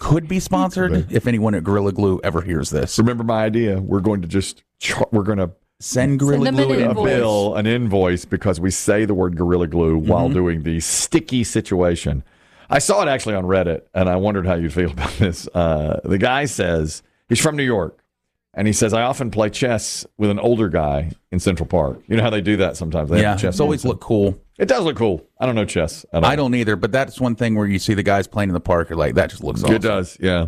could be sponsored if anyone at Gorilla Glue ever hears this. Remember my idea. We're going to send Gorilla Glue an invoice because we say the word Gorilla Glue while doing the sticky situation. I saw it actually on Reddit, and I wondered how you'd feel about this. The guy says, he's from New York, and he says, I often play chess with an older guy in Central Park. You know how they do that sometimes? They have chess it's always look cool. It does look cool. I don't know chess. I don't either, but that's one thing where you see the guys playing in the park, you're like, that just looks awesome. It does, yeah.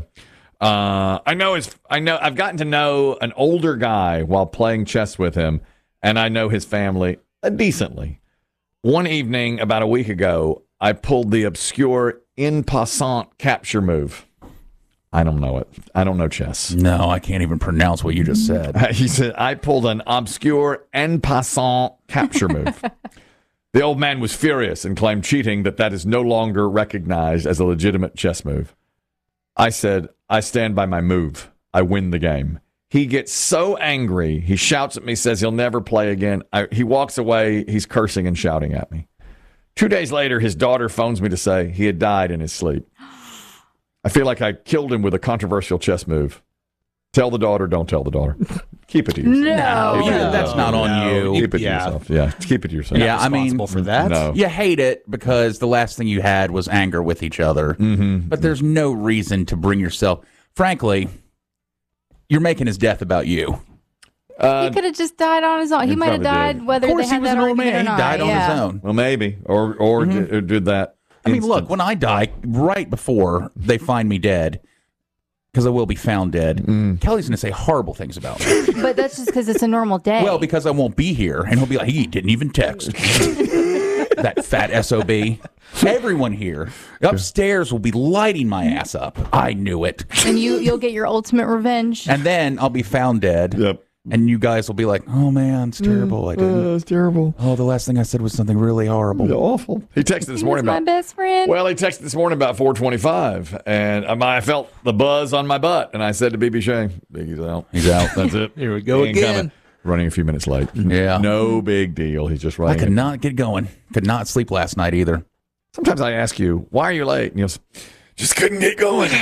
I know I've gotten to know an older guy while playing chess with him, and I know his family decently. One evening about a week ago, I pulled the obscure en passant capture move. I don't know it. I don't know chess. No, I can't even pronounce what you just said. He said, I pulled an obscure en passant capture move. The old man was furious and claimed cheating that is no longer recognized as a legitimate chess move. I said, I stand by my move. I win the game. He gets so angry. He shouts at me, says he'll never play again. He walks away. He's cursing and shouting at me. 2 days later, his daughter phones me to say he had died in his sleep. I feel like I killed him with a controversial chess move. Tell the daughter, don't tell the daughter. Keep it to yourself. No, that's not on you. Keep it to yourself. Yeah, keep it to yourself. Yeah, I mean, for that. No. You hate it because the last thing you had was anger with each other. Mm-hmm. But there's no reason to bring yourself. Frankly, you're making his death about you. He could have just died on his own. He might have died whether they had that argument or not. He died on his own. Well, maybe. Or did that. I mean, look, when I die, right before they find me dead, because I will be found dead, Kelly's going to say horrible things about me. But that's just because it's a normal day. Well, because I won't be here, and he'll be like, he didn't even text. That fat SOB. Everyone here upstairs will be lighting my ass up. I knew it. And you'll get your ultimate revenge. And then I'll be found dead. Yep. And you guys will be like, oh, man, it's terrible. I didn't. It's terrible. Oh, the last thing I said was something really horrible. Awful. He texted this morning my best friend. Well, he texted this morning about 4:25, and I felt the buzz on my butt, and I said to BB Shea, Biggie's out. He's out. That's it. Here we go He ain't again. coming. Running a few minutes late. Yeah. No big deal. He's just I running. could not get going. Could not sleep last night either. Sometimes I ask you, why are you late? And you'll say, just couldn't get going.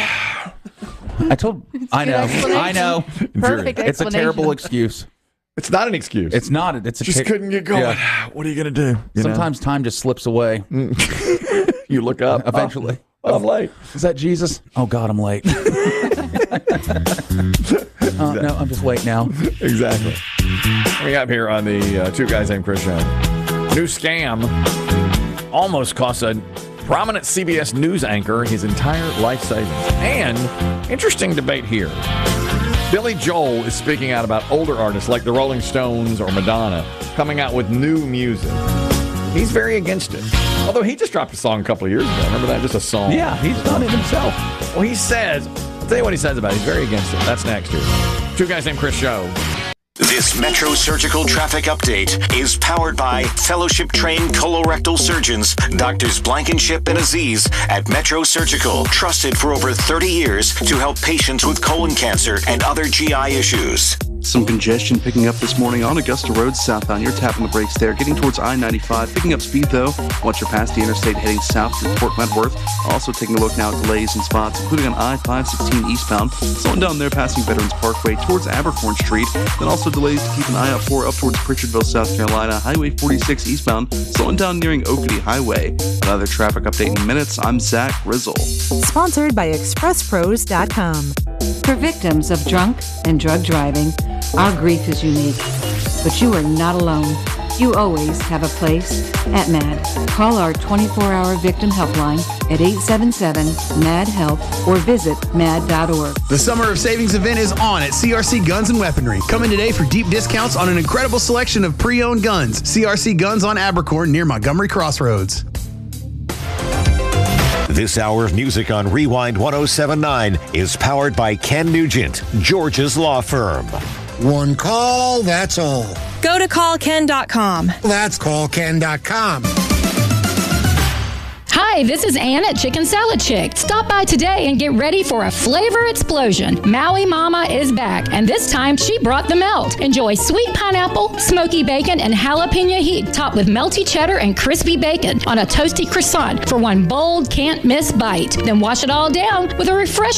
I know. Perfect It's a terrible excuse. It's not an excuse. It's not. It's a just couldn't get going. Yeah. What are you going to do? Sometimes time just slips away. You look up. Eventually. I'm late. Is that Jesus? Oh, God, I'm late. No, I'm just late now. Exactly. Coming up here on the Two Guys Named Chris show. New scam almost cost a prominent CBS News anchor his entire life savings. And interesting debate here. Billy Joel is speaking out about older artists like the Rolling Stones or Madonna coming out with new music. He's very against it. Although he just dropped a song a couple of years ago. Remember that? Just a song. Yeah, he's done it himself. Well, he says, I'll tell you what he says about it. He's very against it. That's next here. Two Guys Named Chris show. This Metro Surgical Traffic Update is powered by fellowship-trained colorectal surgeons, Doctors Blankenship and Aziz at Metro Surgical, trusted for over 30 years to help patients with colon cancer and other GI issues. Some congestion picking up this morning on Augusta Road southbound. You're tapping the brakes there. Getting towards I-95. Picking up speed, though, once you're past the interstate heading south through Port Wentworth. Also taking a look now at delays in spots, including on I-516 eastbound. Slowing down there passing Veterans Parkway towards Abercorn Street. Then also delays to keep an eye out for up towards Pritchardville, South Carolina. Highway 46 eastbound. Slowing down nearing Oakity Highway. Another traffic update in minutes. I'm Zach Rizzle. Sponsored by ExpressPros.com. For victims of drunk and drug driving, our grief is unique, but you are not alone. You always have a place at MAD. Call our 24-hour victim helpline at 877-MAD-HELP or visit mad.org. The Summer of Savings event is on at CRC Guns and Weaponry. Come in today for deep discounts on an incredible selection of pre-owned guns. CRC Guns on Abercorn near Montgomery Crossroads. This hour of music on Rewind 107.9 is powered by Ken Nugent, George's law firm. One call, that's all. Go to callken.com. That's callken.com. Hi, this is Ann at Chicken Salad Chick. Stop by today and get ready for a flavor explosion. Maui Mama is back, and this time she brought the melt. Enjoy sweet pineapple, smoky bacon, and jalapeno heat topped with melty cheddar and crispy bacon on a toasty croissant for one bold, can't-miss bite. Then wash it all down with a refreshing